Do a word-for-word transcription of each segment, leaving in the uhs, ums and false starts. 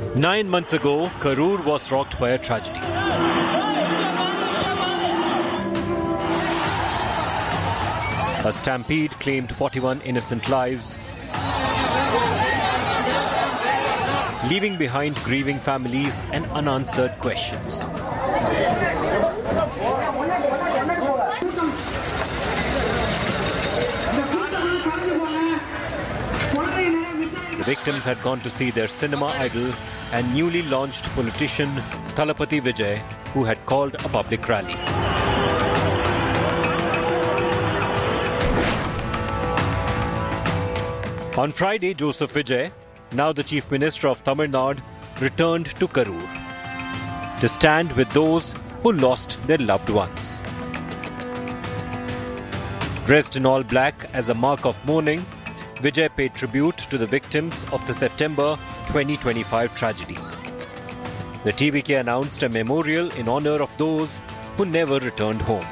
Nine months ago, Karur was rocked by a tragedy. A stampede claimed forty-one innocent lives, leaving behind grieving families and unanswered questions. The victims had gone to see their cinema idol and newly launched politician Thalapathy Vijay, who had called a public rally. On Friday, Joseph Vijay, now the Chief Minister of Tamil Nadu, returned to Karur to stand with those who lost their loved ones. Dressed in all black as a mark of mourning, Vijay paid tribute to the victims of the September twenty twenty-five tragedy. The T V K announced a memorial in honor of those who never returned home.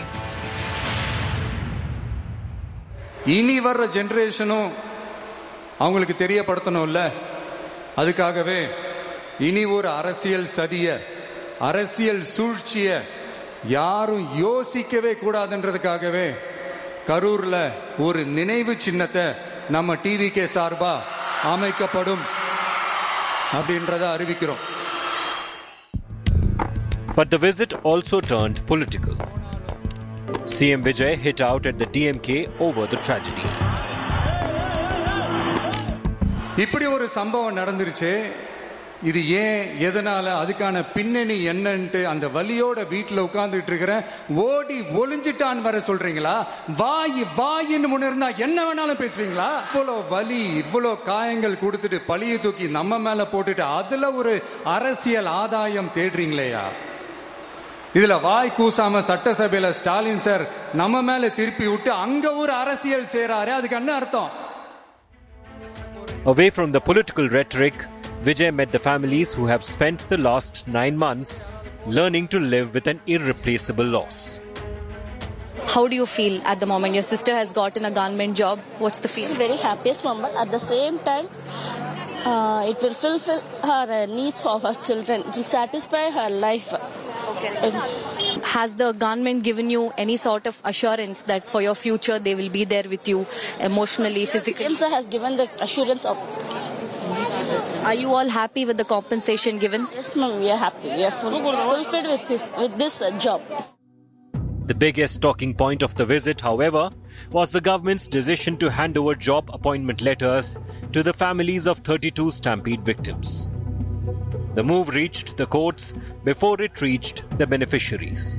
இனி வர்ற ஜெனரேஷனும் அவங்களுக்கு தெரியப்படுத்தணும்ல, அதுக்காகவே இனி ஒரு அரசியல் சதிய, அரசியல் சூழ்ச்சிய யாரும் யோசிக்கவே கூடாதுன்றதுக்காகவே கரூர்ல ஒரு நினைவு சின்னத்தை நம்ம டிவிகே சார்பா அமைக்கப்படும் அப்படின்றத அறிவிக்கிறோம். But the visit also turned political. C M Vijay hit out at the D M K over the tragedy. இப்படி ஒரு சம்பவம் நடந்துருச்சு, இது ஏன், எதனால, அதுக்கான பின்னணி என்னன்ட்டு அந்த வலியோட வீட்டில் உட்கார்ந்துட்டு இருக்கிற ஓடி ஒளிஞ்சிட்டான் வர சொல்றீங்களா? வாய் வாயின்னு முன்னிருந்தா என்ன வேணாலும் பேசுவீங்களா? இவ்வளோ வலி, இவ்வளோ காயங்கள் கொடுத்துட்டு பழிய தூக்கி நம்ம மேல போட்டுட்டு அதுல ஒரு அரசியல் ஆதாயம் தேடுறீங்களேயா? இதுல வாய் கூசாம சட்டசபையில ஸ்டாலின் சார் நம்ம மேல திருப்பி விட்டு அங்க ஒரு அரசியல் செய்றாரு, அதுக்கு என்ன அர்த்தம்? Away from the political rhetoric, Vijay met the families who have spent the last nine months learning to live with an irreplaceable loss. How do you feel at the moment? Your sister has gotten a government job. What's the feeling? Very happiest moment. At the same time, uh, it will fulfill her uh, needs for her children. It will satisfy her life. Okay. Has the government given you any sort of assurance that for your future they will be there with you emotionally, physically? C M has given the assurance of. Are you all happy with the compensation given? Yes, ma'am, we are happy. We are full, fulfilled with this, with this uh, job. The biggest talking point of the visit, however, was the government's decision to hand over job appointment letters to the families of thirty-two stampede victims. The move reached the courts before it reached the beneficiaries.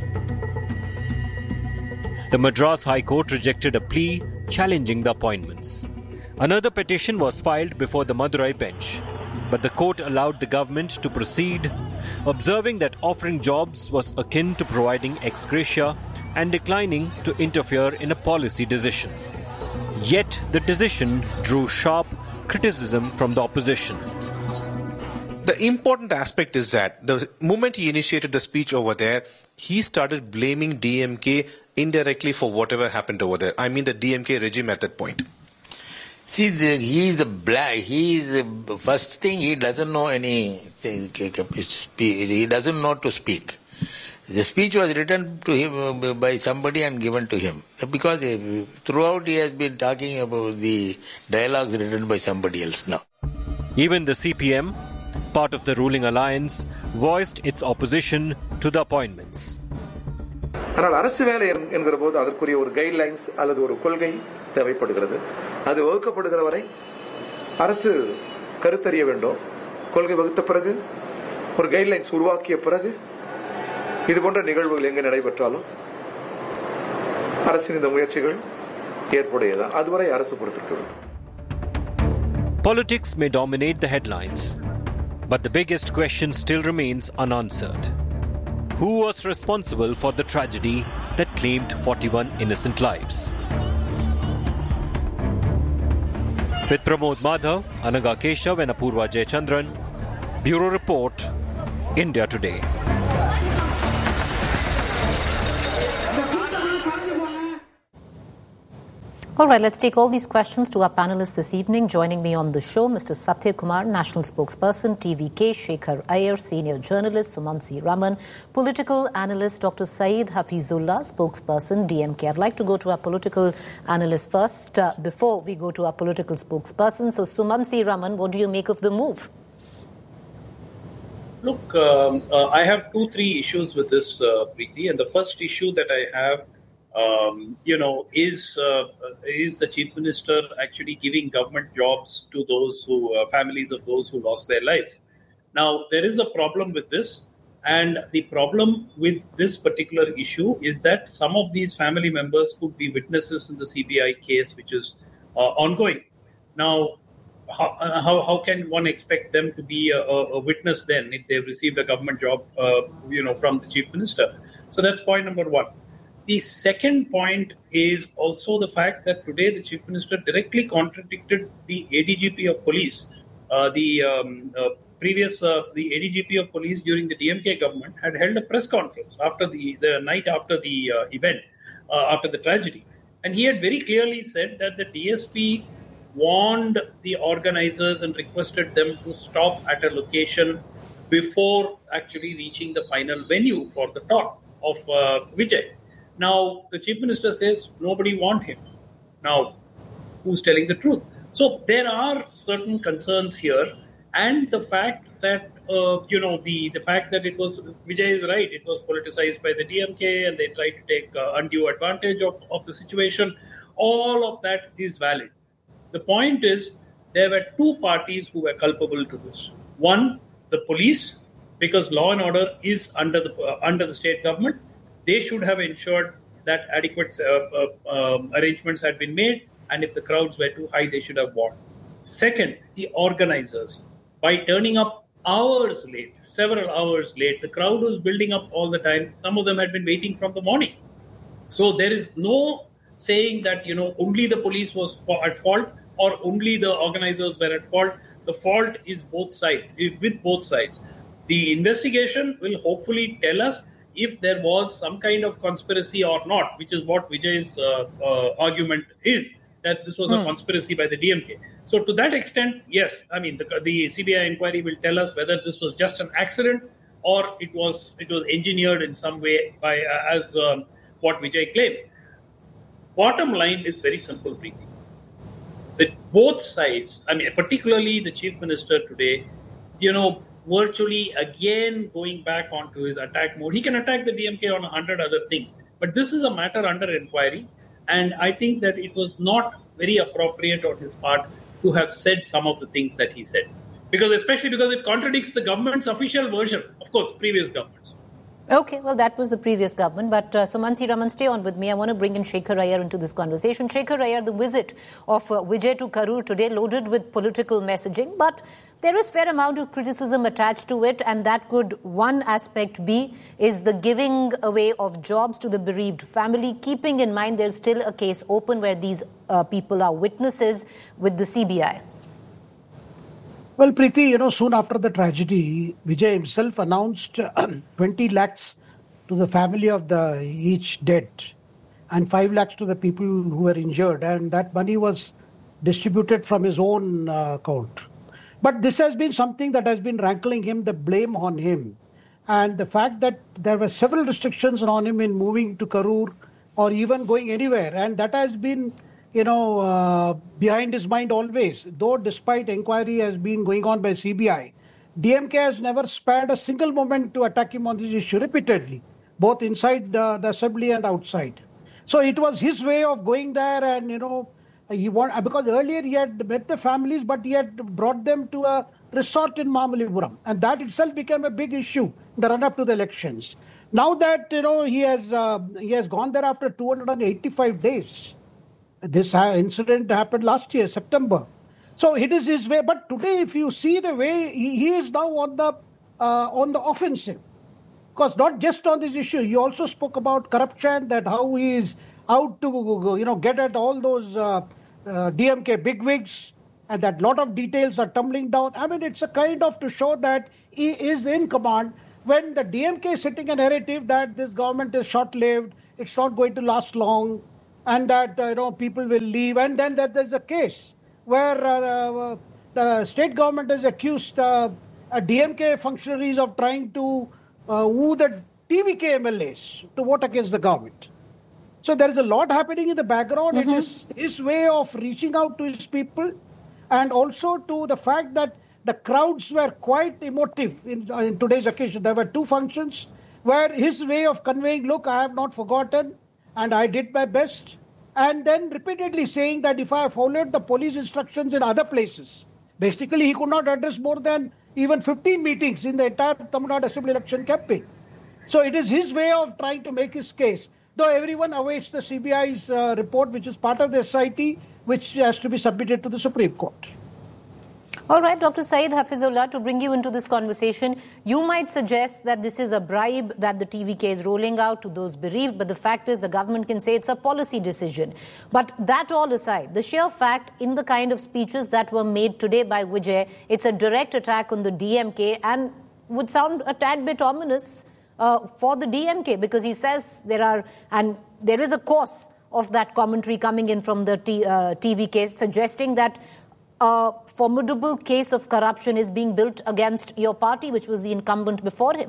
The Madras High Court rejected a plea challenging the appointments. Another petition was filed before the Madurai bench, but the court allowed the government to proceed, observing that offering jobs was akin to providing ex gratia and declining to interfere in a policy decision. Yet the decision drew sharp criticism from the opposition. The important aspect is that the moment he initiated the speech over there, he started blaming D M K indirectly for whatever happened over there. I mean the D M K regime at that point. See, the, he is the black. He is the first thing. He doesn't know any. He doesn't know to speak. The speech was written to him by somebody and given to him because throughout he has been talking about the dialogues written by somebody else now. Even the C P M, part of the ruling alliance, voiced its opposition to the appointments. ஆனால் அரசு வேலை என்கிற போது அதற்குரிய ஒரு guidelines அல்லது ஒரு கொள்கை தேவைப்படுகிறது. அது வகுக்கப்படுகிற வரை அரசு கருத்தறிய வேண்டும். கொள்கை வகுத்த பிறகு ஒரு கைட்லைன்ஸ் உருவாக்கிய பிறகு இது போன்ற நிகழ்வுகள் எங்கே நடைபெற்றாலும் அரசின் இந்த முயற்சிகள் ஏற்புடையதான். அதுவரை அரசு பொறுத்திருக்க வேண்டும். Politics may dominate the headlines, but the biggest question still remains unanswered. Who was responsible for the tragedy that claimed forty-one innocent lives? With Pramod Madhav, Anaga Keshav and Apurva Jayachandran, Bureau Report, India Today. All right, let's take all these questions to our panelists this evening. Joining me on the show, Mister Satya Kumar, National Spokesperson, T V K, Shekhar Iyer, Senior Journalist, Sumansi Raman, Political Analyst, Doctor Saeed Hafizullah, Spokesperson, D M K. I'd like to go to our political analyst first uh, before we go to our political spokesperson. So, Sumansi Raman, what do you make of the move? Look, um, uh, I have two, three issues with this, uh, Preeti. And the first issue that I have Um, you know, is uh, is the Chief Minister actually giving government jobs to those who, uh, families of those who lost their lives? Now, there is a problem with this. And the problem with this particular issue is that some of these family members could be witnesses in the C B I case, which is uh, ongoing. Now, how, uh, how how can one expect them to be a, a witness then if they've received a government job, uh, you know, from the Chief Minister? So that's point number one. The second point is also the fact that today the Chief Minister directly contradicted the A D G P of police. Uh, the um, uh, previous, uh, the A D G P of police during the D M K government had held a press conference after the, the night after the uh, event, uh, after the tragedy. And he had very clearly said that the D S P warned the organizers and requested them to stop at a location before actually reaching the final venue for the talk of uh, Vijay. Now, the Chief Minister says nobody warned him. Now, who's telling the truth? So there are certain concerns here. And the fact that, uh, you know, the, the fact that it was, Vijay is right, it was politicized by the D M K and they tried to take uh, undue advantage of, of the situation. All of that is valid. The point is, there were two parties who were culpable to this. One, the police, because law and order is under the uh, under the state government. They should have ensured that adequate uh, uh, um, arrangements had been made, and if the crowds were too high, they should have warned. Second, the organizers. By turning up hours late, several hours late, the crowd was building up all the time. Some of them had been waiting from the morning. So there is no saying that, you know, only the police was at fault or only the organizers were at fault. The fault is both sides, with both sides. The investigation will hopefully tell us if there was some kind of conspiracy or not, which is what Vijay's uh, uh, argument is, that this was hmm. a conspiracy by the D M K. So to that extent, yes, I mean, the, the C B I inquiry will tell us whether this was just an accident or it was it was engineered in some way by uh, as um, what Vijay claims. Bottom line is very simple, Preeti. That both sides, I mean, particularly the Chief Minister today, you know, virtually again going back onto his attack mode. He can attack the D M K on a hundred other things. But this is a matter under inquiry. And I think that it was not very appropriate on his part to have said some of the things that he said. Because especially because it contradicts the government's official version, of course, previous governments. Okay, well, that was the previous government. But uh, Sumansi Raman, stay on with me. I want to bring in Shekhar Iyer into this conversation. Shekhar Iyer, the visit of uh, Vijay to Karur today loaded with political messaging. But there is fair amount of criticism attached to it. And that could, one aspect be, is the giving away of jobs to the bereaved family, keeping in mind there's still a case open where these uh, people are witnesses with the C B I. Well, Preeti, you know, soon after the tragedy, Vijay himself announced twenty lakhs to the family of the each dead and five lakhs to the people who were injured. And that money was distributed from his own uh, account. But this has been something that has been rankling him, the blame on him. And the fact that there were several restrictions on him in moving to Karur or even going anywhere. And that has been, you know, uh, behind his mind always. Though despite inquiry has been going on by C B I, D M K has never spared a single moment to attack him on this issue repeatedly, both inside uh, the assembly and outside. So it was his way of going there and, you know, he want, because earlier he had met the families, but he had brought them to a resort in Mamallipuram. And that itself became a big issue in the run-up to the elections. Now that, you know, he has, uh, he has gone there after two hundred eighty-five days. This incident happened last year, September. So it is his way. But today, if you see the way, he, he is now on the uh, on the offensive. Because not just on this issue, he also spoke about corruption, that how he is out to, you know, get at all those uh, uh, D M K bigwigs, and that lot of details are tumbling down. I mean, it's a kind of to show that he is in command when the D M K is setting a narrative that this government is short-lived, it's not going to last long. and that uh, you know people will leave, and then that there's a case where uh, the state government has accused uh, D M K functionaries of trying to uh, woo the T V K M L As to vote against the government. So there is a lot happening in the background. Mm-hmm. It is his way of reaching out to his people, and also to the fact that the crowds were quite emotive in, uh, in today's occasion. There were two functions where his way of conveying, look, I have not forgotten and I did my best, and then repeatedly saying that if I followed the police instructions in other places, basically he could not address more than even fifteen meetings in the entire Tamil Nadu Assembly election campaign. So it is his way of trying to make his case, though everyone awaits the C B I's uh, report, which is part of the S I T, which has to be submitted to the Supreme Court. All right, Doctor Saeed Hafizullah, to bring you into this conversation, you might suggest that this is a bribe that the T V K is rolling out to those bereaved, but the fact is the government can say it's a policy decision. But that all aside, the sheer fact in the kind of speeches that were made today by Vijay, it's a direct attack on the D M K and would sound a tad bit ominous uh, for the D M K, because he says there are, and there is a course of that commentary coming in from the T, uh, T V K suggesting that a formidable case of corruption is being built against your party, which was the incumbent before him.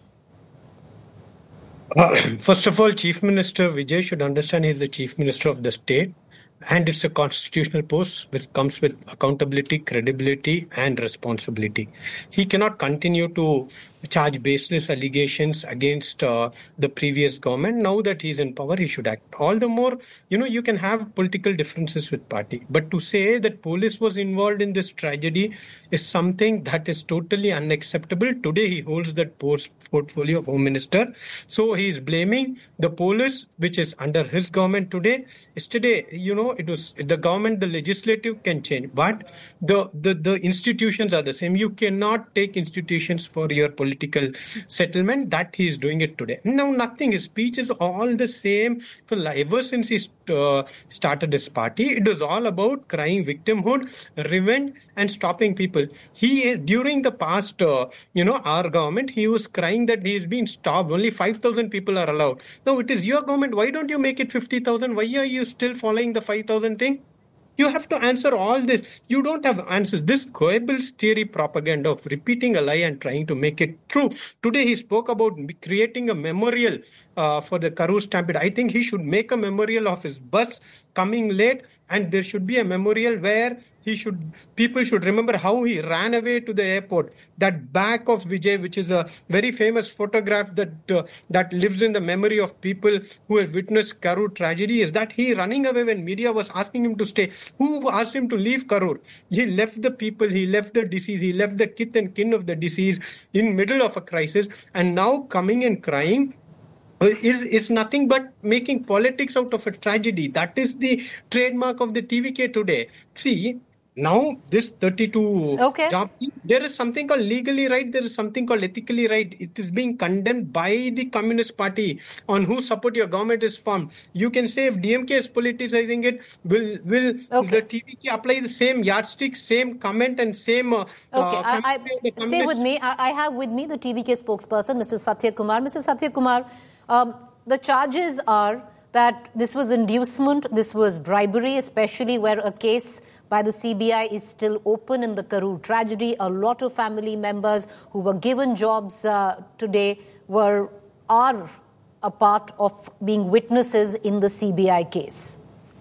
Uh, first of all, Chief Minister Vijay should understand he is the Chief Minister of the state, and it's a constitutional post which comes with accountability, credibility, and responsibility. He cannot continue to charge baseless allegations against uh, the previous government. Now that he's in power, he should act. All the more, you know, you can have political differences with party, but to say that police was involved in this tragedy is something that is totally unacceptable. Today, he holds that post portfolio of Home Minister. So he's blaming the police, which is under his government today. Yesterday, you know, it was the government, the legislative can change, but the, the, the institutions are the same. You cannot take institutions for your political settlement. That he is doing it today. Now, nothing. His speech is all the same for ever since he uh, started his party. It was all about crying victimhood, revenge, and stopping people. He, during the past, uh, you know, our government, he was crying that he is being stopped. Only five thousand people are allowed. Now, it is your government. Why don't you make it fifty thousand? Why are you still following the five thousand thing? You have to answer all this. You don't have answers. This Goebbels theory propaganda of repeating a lie and trying to make it true. Today he spoke about creating a memorial uh, for the Karur Stampede. I think he should make a memorial of his bus coming late, and there should be a memorial where he should, people should remember how he ran away to the airport. That back of Vijay, which is a very famous photograph that uh, that lives in the memory of people who have witnessed Karur tragedy, is that he running away when media was asking him to stay. Who asked him to leave Karur? He left the people, he left the disease, he left the kith and kin of the disease in middle of a crisis, and now coming and crying is is nothing but making politics out of a tragedy. That is the trademark of the T V K today. See, now this thirty-two okay. job, there is something called legally right, there is something called ethically right. It is being condemned by the Communist Party on whose support your government is formed. You can say if D M K is politicizing it, will will okay. the T V K apply the same yardstick, same comment and same uh, okay. uh, I, I, stay with me. I, I have with me the T V K spokesperson, Mister Satya Kumar. Mister Satya Kumar, um, the charges are that this was inducement, this was bribery, especially where a case by the C B I is still open in the Karur tragedy. A lot of family members who were given jobs uh, today were are a part of being witnesses in the C B I case.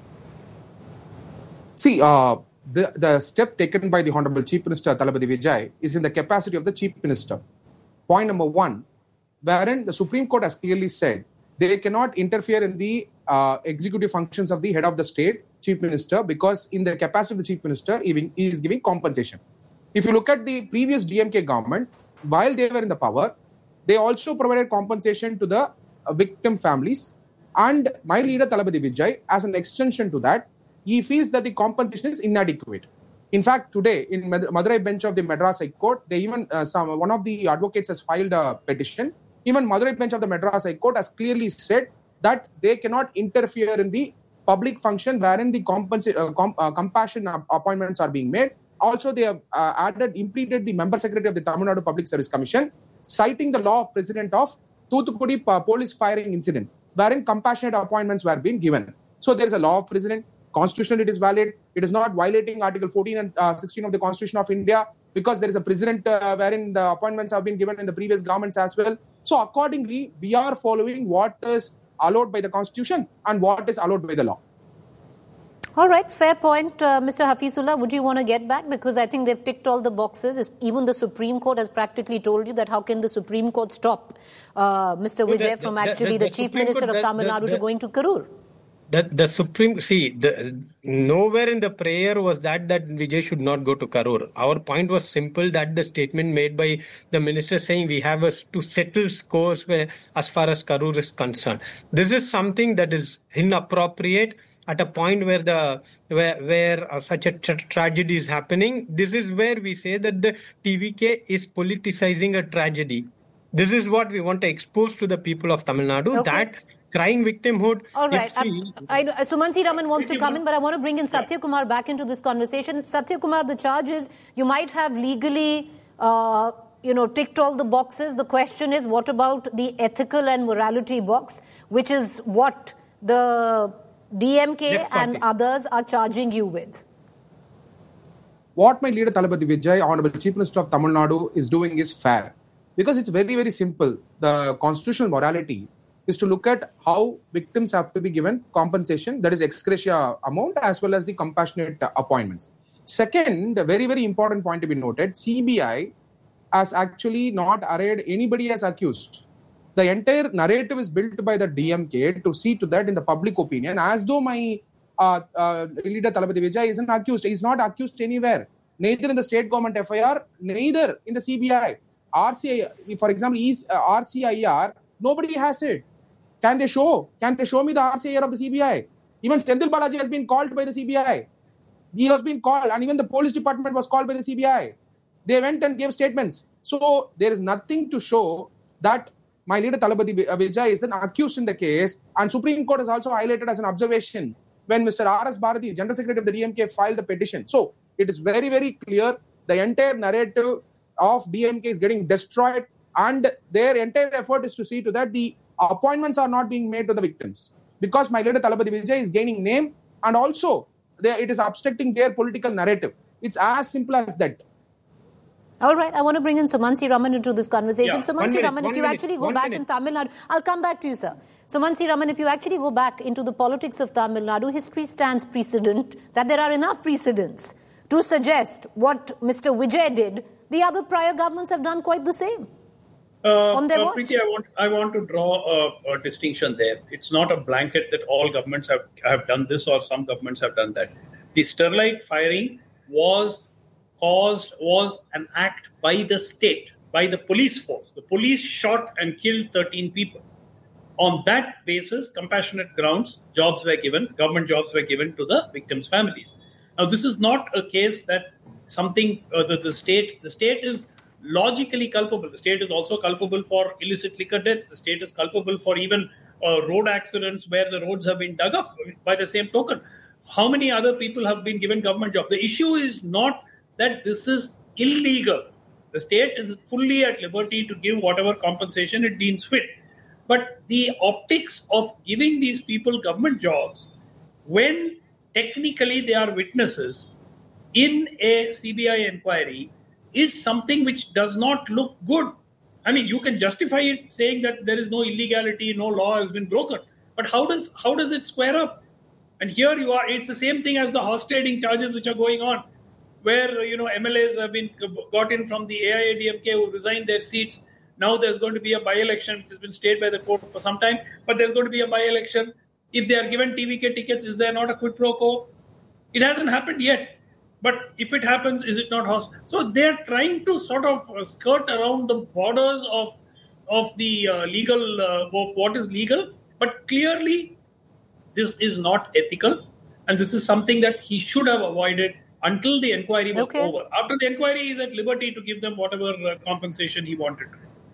See, uh, the, the step taken by the Honorable Chief Minister Thalapathy Vijay is in the capacity of the Chief Minister. Point number one, wherein the Supreme Court has clearly said they cannot interfere in the uh, executive functions of the head of the state, Chief Minister, because in the capacity of the Chief Minister, he is giving compensation. If you look at the previous D M K government, while they were in the power, they also provided compensation to the uh, victim families. And my leader, Thalapathy Vijay, as an extension to that, he feels that the compensation is inadequate. In fact, today, in Madurai bench of the Madras High Court, they even uh, some one of the advocates has filed a petition. Even Madurai bench of the Madras High Court has clearly said that they cannot interfere in the public function wherein the compensa- uh, com- uh, compassion appointments are being made. Also, they have uh, added, implemented the member secretary of the Tamil Nadu Public Service Commission, citing the law of President of Thoothukudi uh, police firing incident, wherein compassionate appointments were being given. So there is a law of precedent. Constitutionally, it is valid. It is not violating Article fourteen and uh, sixteen of the Constitution of India because there is a precedent uh, wherein the appointments have been given in the previous governments as well. So accordingly, we are following what is allowed by the Constitution and what is allowed by the law. All right, fair point. Uh, Mister Hafizullah, would you want to get back? Because I think they've ticked all the boxes. Even the Supreme Court has practically told you that how can the Supreme Court stop uh, Mister Vijay the, the, from actually the, the, the Chief Minister Court, of Tamil Nadu to going to Karur? The, the Supreme, see, the, nowhere in the prayer was that that Vijay should not go to Karur. Our point was simple, that the statement made by the minister saying we have a, to settle scores where, as far as Karur is concerned. This is something that is inappropriate at a point where the where, where uh, such a tra- tragedy is happening. This is where we say that the T V K is politicizing a tragedy. This is what we want to expose to the people of Tamil Nadu, okay. that crying victimhood. All right. See, I, I, Sumansi Raman wants to come in, but I want to bring in Satya Kumar back into this conversation. Satya Kumar, the charge is you might have legally, uh, you know, ticked all the boxes. The question is, what about the ethical and morality box, which is what the D M K and others are charging you with? What my leader Thalapathy Vijay, Honorable Chief Minister of Tamil Nadu, is doing is fair. Because it's very, very simple. The constitutional morality is to look at how victims have to be given compensation, that is ex gratia amount, as well as the compassionate appointments. Second, a very, very important point to be noted, C B I has actually not arraigned anybody as accused. The entire narrative is built by the D M K to see to that in the public opinion, as though my uh, uh, leader Thalapathy Vijay isn't accused. He is not accused anywhere, neither in the state government F I R, neither in the C B I. R C I, for example, is uh, R C I R, nobody has it. Can they show? Can they show me the R C I R of the C B I? Even Senthil Balaji has been called by the C B I. He has been called, and even the police department was called by the C B I. They went and gave statements. So there is nothing to show that my leader Thalapathy Vijay is an accused in the case, and Supreme Court has also highlighted as an observation when Mister R S Bharati, General Secretary of the D M K, filed the petition. So it is very, very clear the entire narrative of D M K is getting destroyed, and their entire effort is to see to that the appointments are not being made to the victims. Because my leader Thalapathy Vijay is gaining name, and also they, it is obstructing their political narrative. It's as simple as that. All right, I want to bring in Sumansi Raman into this conversation. Yeah, Sumansi Raman, if you minute, actually go back minute. in Tamil Nadu, I'll come back to you, sir. Sumansi Raman, if you actually go back into the politics of Tamil Nadu, history stands precedent that there are enough precedents to suggest what Mister Vijay did. The other prior governments have done quite the same. Uh, on their uh, watch. Preeti, I want I want to draw a, a distinction there. It's not a blanket that all governments have, have done this or some governments have done that. The Sterlite firing was caused, was an act by the state, by the police force. The police shot and killed thirteen people. On that basis, compassionate grounds, jobs were given, government jobs were given to the victims' families. Now, this is not a case that something uh, the, the state, the state is logically culpable. The state is also culpable for illicit liquor deaths. The state is culpable for even uh, road accidents where the roads have been dug up. By the same token, how many other people have been given government jobs? The issue is not that this is illegal. The state is fully at liberty to give whatever compensation it deems fit. But the optics of giving these people government jobs when technically they are witnesses in a C B I inquiry is something which does not look good. I mean, you can justify it saying that there is no illegality, no law has been broken. But how does how does it square up? And here you are, it's the same thing as the horse trading charges which are going on, where, you know, M L As have been got in from the A I A D M K who resigned their seats. Now there's going to be a by-election which has been stayed by the court for some time, but there's going to be a by-election. If they are given T V K tickets, is there not a quid pro quo? It hasn't happened yet. But if it happens, is it not horse? So they're trying to sort of skirt around the borders of, of the uh, legal, uh, of what is legal. But clearly, this is not ethical. And this is something that he should have avoided until the inquiry was okay. over. After the inquiry, he is at liberty to give them whatever uh, compensation he wanted.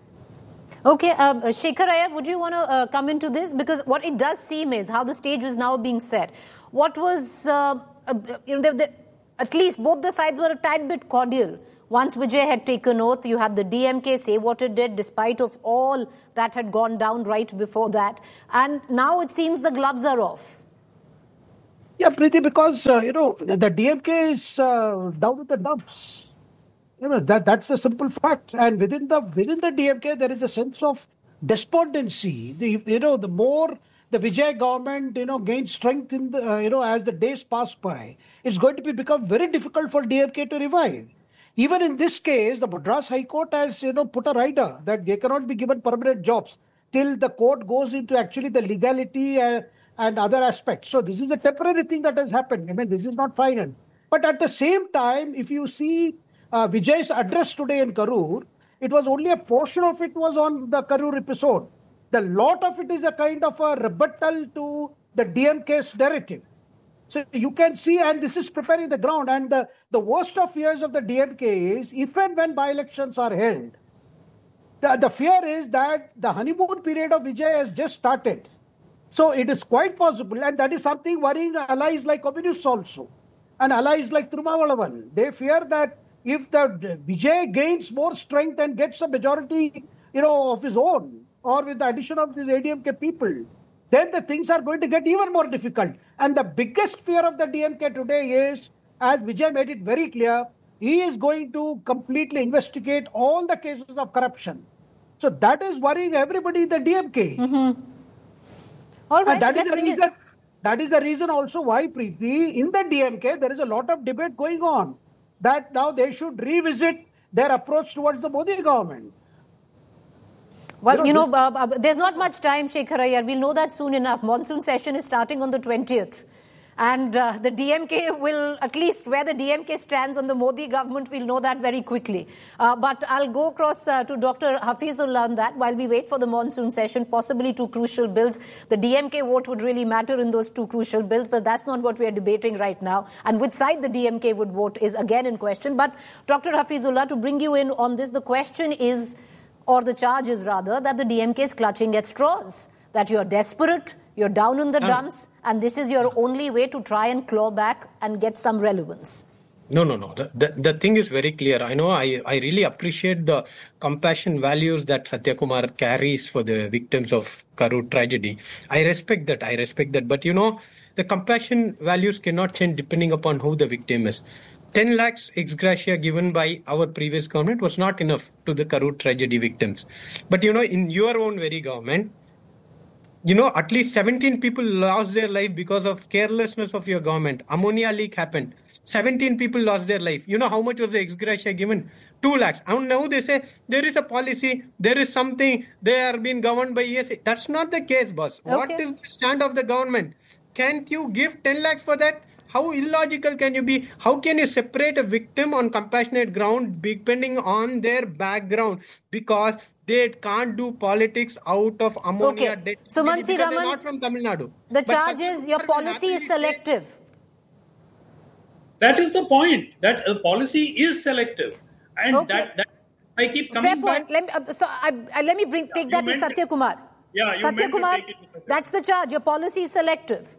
Okay, uh, Shekhar Iyer, would you want to uh, come into this? Because what it does seem is how the stage was now being set. What was, uh, uh, you know, the, the, at least both the sides were a tad bit cordial. Once Vijay had taken oath, you had the D M K say what it did, despite of all that had gone down right before that. And now it seems the gloves are off. Yeah, Preeti, because, uh, you know, the D M K is uh, down with the dumps. You know, that that's a simple fact. And within the within the D M K, there is a sense of despondency. The, you know, the more the Vijay government, you know, gains strength in the, uh, you know, as the days pass by, it's going to be become very difficult for D M K to revive. Even in this case, the Madras High Court has, you know, put a rider that they cannot be given permanent jobs till the court goes into actually the legality uh, and other aspects. So this is a temporary thing that has happened. I mean, this is not final. But at the same time, if you see uh, Vijay's address today in Karur, it was only a portion of it was on the Karur episode. The lot of it is a kind of a rebuttal to the D M K's narrative. So you can see, and this is preparing the ground. And the, the worst of fears of the D M K is, if and when by-elections are held, the, the fear is that the honeymoon period of Vijay has just started. So it is quite possible, and that is something worrying allies like communists also, and allies like Tirumavalavan. They fear that if the Vijay gains more strength and gets a majority, you know, of his own, or with the addition of these A D M K people, then the things are going to get even more difficult. And the biggest fear of the D M K today is, as Vijay made it very clear, he is going to completely investigate all the cases of corruption. So that is worrying everybody in the D M K. Mm-hmm. All right, and that is the reason. It. That is the reason also why, Preeti, in the D M K there is a lot of debate going on that now they should revisit their approach towards the Modi government. Well, you know, you know uh, uh, there's not much time, Shekhar Iyer. We'll know that soon enough. Monsoon session is starting on the twentieth. And uh, the D M K will, at least where the D M K stands on the Modi government, we'll know that very quickly. Uh, but I'll go across uh, to Doctor Hafizullah on that while we wait for the monsoon session, possibly two crucial bills. The D M K vote would really matter in those two crucial bills, but that's not what we are debating right now. And which side the D M K would vote is again in question. But Doctor Hafizullah, to bring you in on this, the question is, or the charge is rather, that the D M K is clutching at straws, that you're desperate, you're down in the dumps, and this is your only way to try and claw back and get some relevance. No, no, no. The, the, the thing is very clear. I know I, I really appreciate the compassion values that Satya Kumar carries for the victims of Karur tragedy. I respect that. I respect that. But, you know, the compassion values cannot change depending upon who the victim is. ten lakhs ex gratia given by our previous government was not enough to the Karur tragedy victims. But, you know, in your own very government, you know, at least seventeen people lost their life because of carelessness of your government. Ammonia leak happened. seventeen people lost their life. You know how much was the ex gratia given? two lakhs. And now they say there is a policy, there is something, they are being governed by E S A. That's not the case, boss. Okay. What is the stand of the government? Can't you give ten lakhs for that? How illogical can you be? How can you separate a victim on compassionate ground depending on their background? Because they can't do politics out of ammonia. Okay. So, Mansi Raman, not from Tamil Nadu. The charge is your policy is selective. That is the point. That uh, policy is selective. And okay. that, that I keep coming Fair point. back. Let me, uh, so I, uh, let me bring, take yeah, that to Satya Kumar. Yeah, you Satya Kumar, that's the charge. Your policy is selective.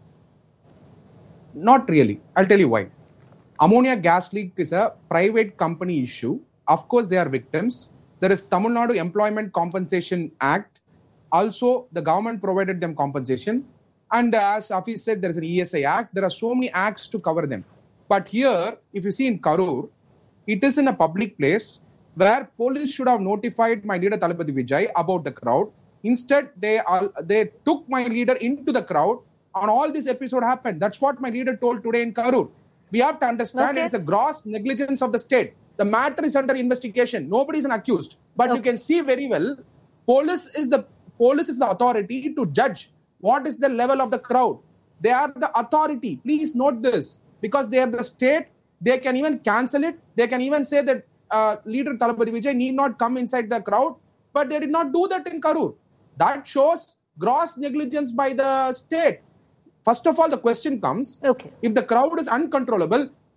Not really. I'll tell you why. Ammonia gas leak is a private company issue. Of course, they are victims. There is Tamil Nadu Employment Compensation Act. Also, the government provided them compensation. And as Hafiz said, there is an E S A Act. There are so many acts to cover them. But here, if you see in Karur, it is in a public place where police should have notified my leader Thalapathy Vijay about the crowd. Instead, they are, they took my leader into the crowd. And all this episode happened. That's what my leader told today in Karur. We have to understand okay. It's a gross negligence of the state. The matter is under investigation. Nobody is an accused. But okay. you can see very well, police is the police is the authority to judge what is the level of the crowd. They are the authority. Please note this. Because they are the state, they can even cancel it. They can even say that uh, leader Thalapathy Vijay need not come inside the crowd. But they did not do that in Karur. That shows gross negligence by the state. First of all, the question comes, okay. if the crowd is uncontrollable,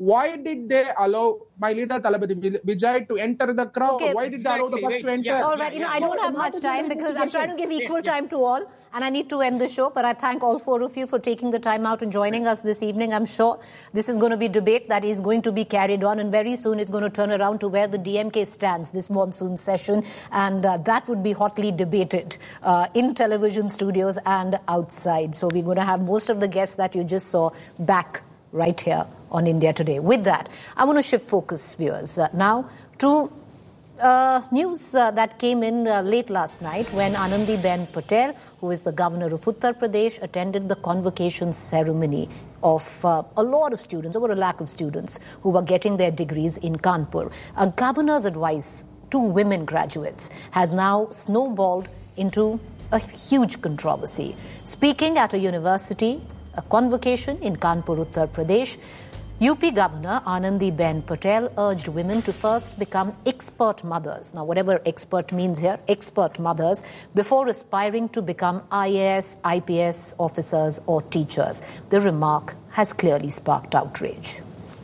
why did they allow my leader Thalapathy Vijay to enter the crowd? Okay, why did they allow the bus to enter? All right, you know, I don't have much time because I'm trying to give equal time to all, and I need to end the show. But I thank all four of you for taking the time out and joining us this evening. I'm sure this is going to be debate that is going to be carried on, and very soon it's going to turn around to where the D M K stands this monsoon session, and uh, that would be hotly debated uh, in television studios and outside. So we're going to have most of the guests that you just saw back right here on India Today. With that, I want to shift focus, viewers, uh, now to uh, news uh, that came in uh, late last night when Anandiben Patel, who is the governor of Uttar Pradesh, attended the convocation ceremony of uh, a lot of students, over a lakh of students, who were getting their degrees in Kanpur. A governor's advice to women graduates has now snowballed into a huge controversy. Speaking at a university, a convocation in Kanpur, Uttar Pradesh, U P Governor Anandiben Patel urged women to first become expert mothers. Now, whatever expert means here, expert mothers, before aspiring to become I A S, I P S officers or teachers. The remark has clearly sparked outrage.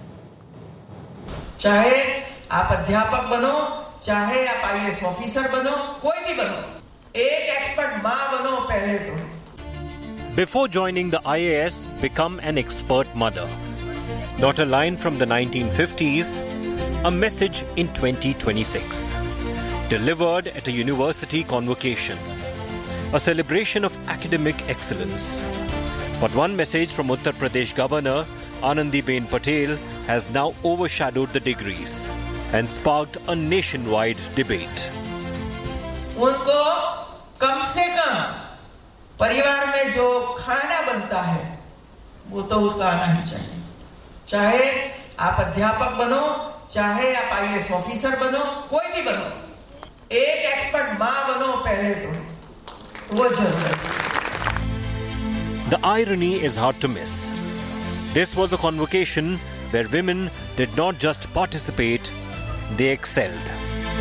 चाहे आप अध्यापक बनो, चाहे आप आई A S officer बनो, कोई भी बनो, एक एक्सपर्ट माँ बनो पहले तो. Before joining the I A S, become an expert mother. Not a line from the nineteen fifties, a message in twenty twenty-six. Delivered at a university convocation. A celebration of academic excellence. But one message from Uttar Pradesh Governor Anandiben Patel has now overshadowed the degrees and sparked a nationwide debate. उनको कम से कम परिवार में जो खाना बनता है वो तो उसका आना ही चाहिए. चाहे आप अध्यापक बनो, चाहे आप आई ए एस ऑफिसर बनो, कोई भी बनो, एक एक्सपर्ट माँ बनो पहले तो, वो जरूरी है. The irony is hard to miss. This was a convocation where women did not just participate, they excelled.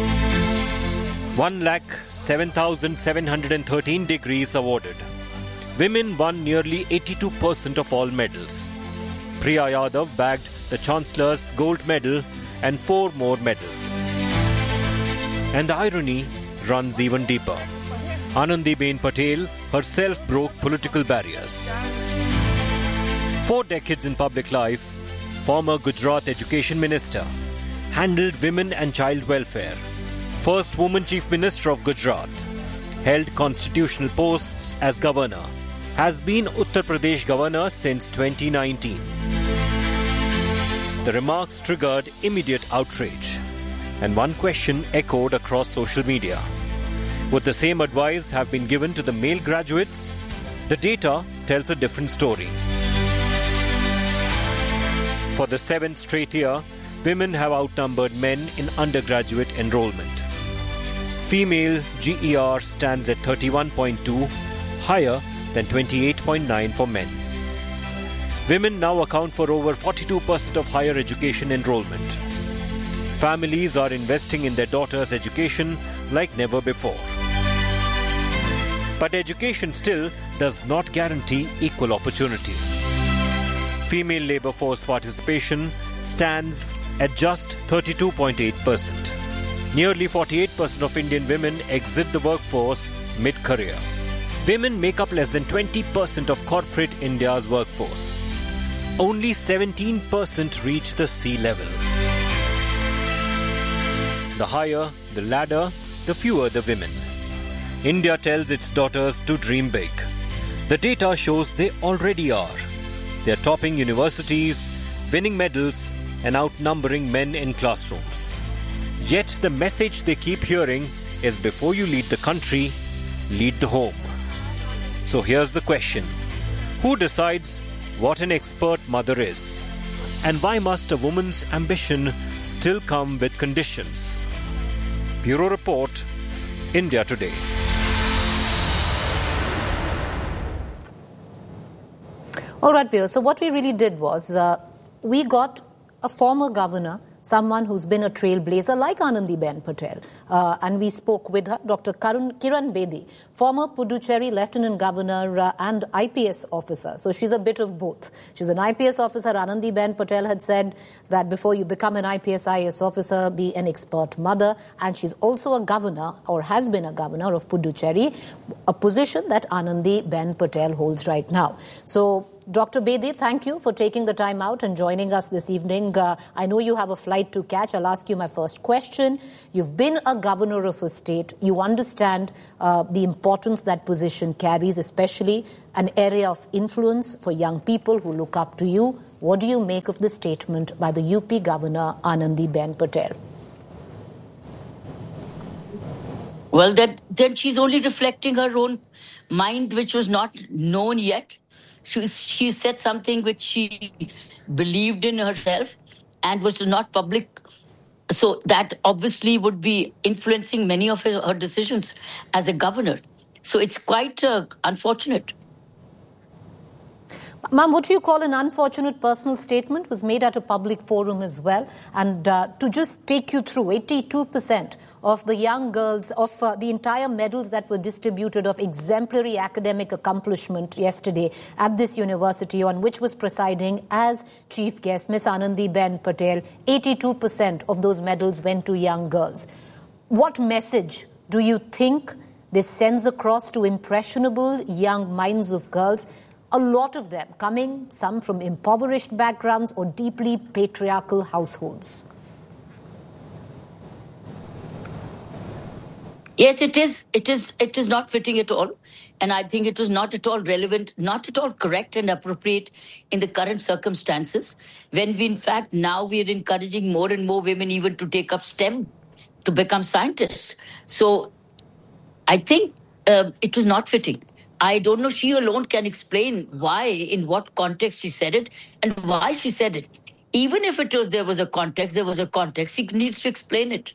one lakh seven thousand seven hundred thirteen degrees awarded. Women won nearly eighty-two percent of all medals. Priya Yadav bagged the Chancellor's gold medal and four more medals. And the irony runs even deeper. Anandiben Patel herself broke political barriers. Four decades in public life, former Gujarat Education Minister, handled women and child welfare, first woman Chief Minister of Gujarat, held constitutional posts as governor, has been Uttar Pradesh governor since twenty nineteen. The remarks triggered immediate outrage, and one question echoed across social media. Would the same advice have been given to the male graduates? The data tells a different story. For the seventh straight year, women have outnumbered men in undergraduate enrollment. Female G E R stands at thirty-one point two, higher than twenty-eight point nine for men. Women now account for over forty-two percent of higher education enrollment. Families are investing in their daughters' education like never before. But education still does not guarantee equal opportunity. Female labour force participation stands at just thirty-two point eight percent. Nearly forty-eight percent of Indian women exit the workforce mid-career. Women make up less than twenty percent of corporate India's workforce. Only seventeen percent reach the C level. The higher the ladder, the fewer the women. India tells its daughters to dream big. The data shows they already are. They are topping universities, winning medals, and outnumbering men in classrooms. Yet the message they keep hearing is before you lead the country, lead the home. So here's the question. Who decides what an expert mother is? And why must a woman's ambition still come with conditions? Bureau Report, India Today. All right, viewers. So what we really did was uh, we got a former governor someone who's been a trailblazer like Anandiben Patel. Uh, and we spoke with her, Doctor Karun, Kiran Bedi, former Puducherry Lieutenant Governor uh, and I P S officer. So she's a bit of both. She's an I P S officer. Anandiben Patel had said that before you become an I P S I A S officer, be an expert mother. And she's also a governor, or has been a governor of Puducherry, a position that Anandiben Patel holds right now. So, Doctor Bedi, thank you for taking the time out and joining us this evening. Uh, I know you have a flight to catch. I'll ask you my first question. You've been a governor of a state. You understand uh, the importance that position carries, especially an area of influence for young people who look up to you. What do you make of the statement by the U P Governor Anandiben Patel? Well, that, then she's only reflecting her own mind, which was not known yet. She, she said something which she believed in herself and was not public. So that obviously would be influencing many of her, her decisions as a governor. So it's quite uh, unfortunate. Ma'am, what you call an unfortunate personal statement was made at a public forum as well. And uh, to just take you through, eighty-two percent of the young girls, of uh, the entire medals that were distributed of exemplary academic accomplishment yesterday at this university, on which was presiding as chief guest Miss Anandiben Patel, eighty-two percent of those medals went to young girls. What message do you think this sends across to impressionable young minds of girls? A lot of them coming, some from impoverished backgrounds or deeply patriarchal households. Yes, it is. It is. It is not fitting at all. And I think it was not at all relevant, not at all correct and appropriate in the current circumstances, when we, in fact, now we are encouraging more and more women even to take up STEM, to become scientists. So I think uh, it was not fitting. I don't know, she alone can explain why, in what context she said it, and why she said it. Even if it was there was a context, there was a context, she needs to explain it.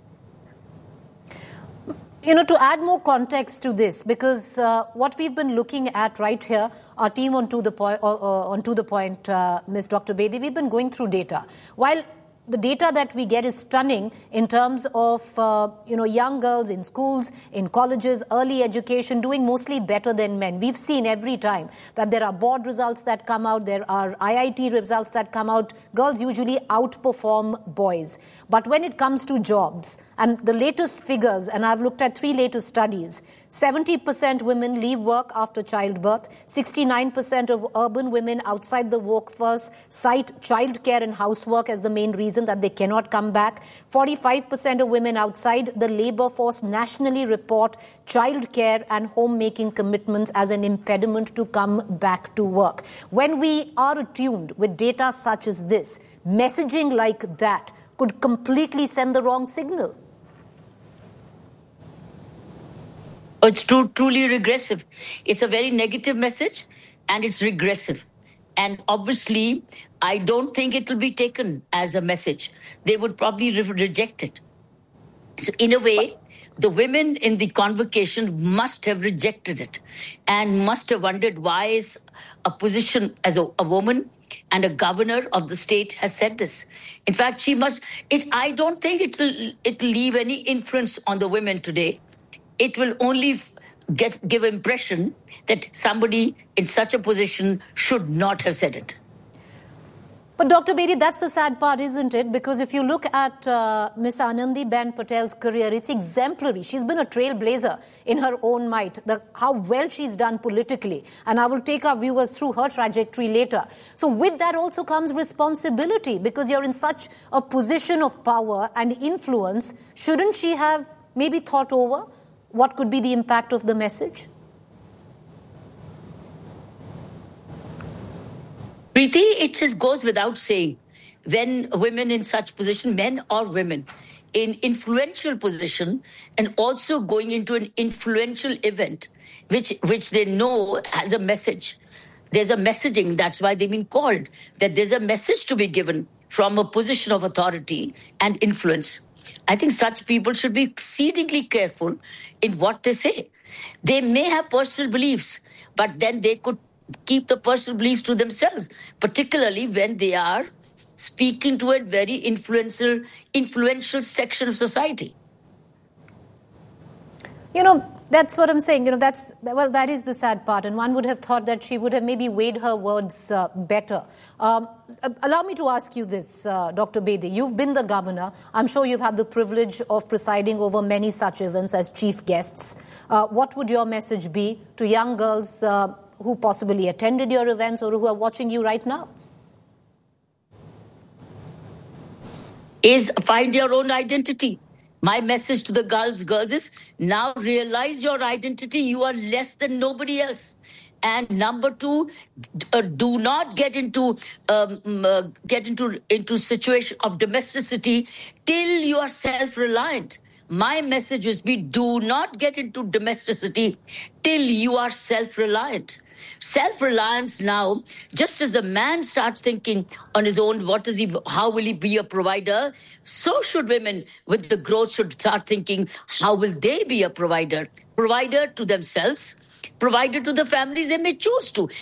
You know, to add more context to this, because uh, what we've been looking at right here, our team on To The Point, uh, uh, on To The Point, uh, Miz Doctor Bedi, we've been going through data. While the data that we get is stunning in terms of, uh, you know, young girls in schools, in colleges, early education, doing mostly better than men. We've seen every time that there are board results that come out, there are I I T results that come out. Girls usually outperform boys. But when it comes to jobs, and the latest figures, and I've looked at three latest studies, seventy percent women leave work after childbirth, sixty-nine percent of urban women outside the workforce cite childcare and housework as the main reason that they cannot come back, forty-five percent of women outside the labor force nationally report childcare and homemaking commitments as an impediment to come back to work. When we are attuned with data such as this, messaging like that could completely send the wrong signal. It's true, truly regressive. It's a very negative message and it's regressive. And obviously, I don't think it will be taken as a message. They would probably re- reject it. So in a way, the women in the convocation must have rejected it and must have wondered why is a position as a, a woman and a governor of the state has said this. In fact, she must, it, I don't think it will, it will leave any influence on the women today. It will only get give impression that somebody in such a position should not have said it. But Doctor Bedi, that's the sad part, isn't it? Because if you look at uh, Miss Anandiben Patel's career, it's exemplary. She's been a trailblazer in her own might, the, how well she's done politically. And I will take our viewers through her trajectory later. So with that also comes responsibility, because you're in such a position of power and influence. Shouldn't she have maybe thought over what could be the impact of the message? Preeti, it just goes without saying, when women in such position, men or women, in influential position and also going into an influential event, which, which they know has a message. There's a messaging, that's why they've been called, that there's a message to be given from a position of authority and influence. I think such people should be exceedingly careful in what they say. They may have personal beliefs, but then they could keep the personal beliefs to themselves, particularly when they are speaking to a very influential, influential section of society. You know, that's what I'm saying. You know, that's, well, that is the sad part. And one would have thought that she would have maybe weighed her words uh, better. Um, allow me to ask you this, uh, Doctor Bedi. You've been the governor. I'm sure you've had the privilege of presiding over many such events as chief guests. Uh, what would your message be to young girls uh, who possibly attended your events or who are watching you right now? Is find your own identity. My message to the girls, girls is now realize your identity. You are less than nobody else. And number two, uh, do not get into um, uh, get into into situation of domesticity till you are self-reliant. My message is be do not get into domesticity till you are self-reliant. Self-reliance now, just as the man starts thinking on his own, what is he, how will he be a provider? So should women with the growth should start thinking, how will they be a provider? Provider to themselves, provider to the families they may choose to.